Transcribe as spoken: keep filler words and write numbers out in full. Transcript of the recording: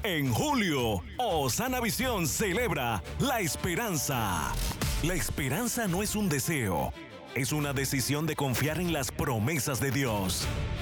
En julio, Osana Visión celebra la esperanza. La esperanza no es un deseo, es una decisión de confiar en las promesas de Dios.